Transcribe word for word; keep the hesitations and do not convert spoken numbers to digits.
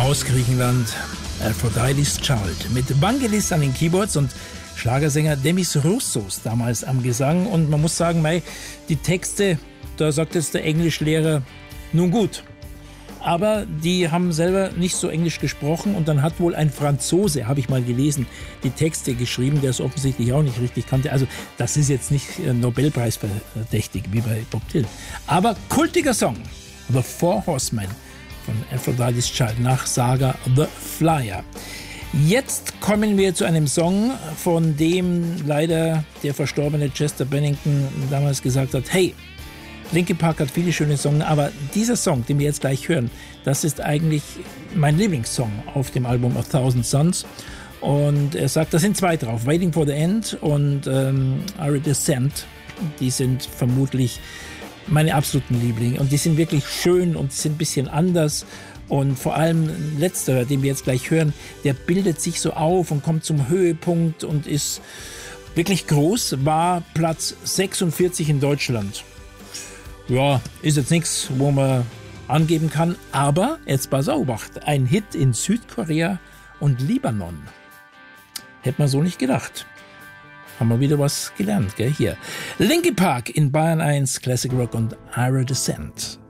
aus Griechenland, Aphrodite's Child, mit Vangelis an den Keyboards und Schlagersänger Demis Roussos damals am Gesang. Und man muss sagen, mei, die Texte, da sagt jetzt der Englischlehrer, nun gut. Aber die haben selber nicht so Englisch gesprochen und dann hat wohl ein Franzose, habe ich mal gelesen, die Texte geschrieben, der es offensichtlich auch nicht richtig kannte. Also das ist jetzt nicht Nobelpreis verdächtig wie bei Bob Dylan. Aber kultiger Song, The Four Horsemen von Aphrodite's Child nach Saga The Flyer. Jetzt kommen wir zu einem Song, von dem leider der verstorbene Chester Bennington damals gesagt hat, hey, Linkin Park hat viele schöne Songs, aber dieser Song, den wir jetzt gleich hören, das ist eigentlich mein Lieblingssong auf dem Album A Thousand Suns. Und er sagt, da sind zwei drauf, Waiting for the End und ähm, Iridescent. Die sind vermutlich meine absoluten Lieblinge und die sind wirklich schön und sind ein bisschen anders. Und vor allem letzterer, den wir jetzt gleich hören, der bildet sich so auf und kommt zum Höhepunkt und ist wirklich groß, war Platz sechsundvierzig in Deutschland. Ja, ist jetzt nichts, wo man angeben kann, aber jetzt pass auf, ein Hit in Südkorea und Libanon. Hätte man so nicht gedacht. Haben wir wieder was gelernt, gell, hier. Linkin Park in Bayern eins, Classic Rock und Iridescent.